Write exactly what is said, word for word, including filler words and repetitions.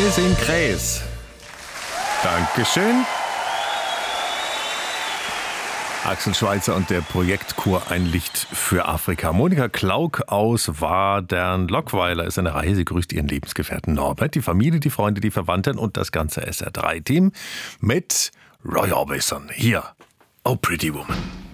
Bis in Gräs. Dankeschön. Axel Schweitzer und der Projektchor Ein Licht für Afrika. Monika Klauk aus Wadern-Lockweiler ist eine Reihe. Sie grüßt ihren Lebensgefährten Norbert, die Familie, die Freunde, die Verwandten und das ganze S R drei Team mit Roy Orbison. Hier, Oh Pretty Woman.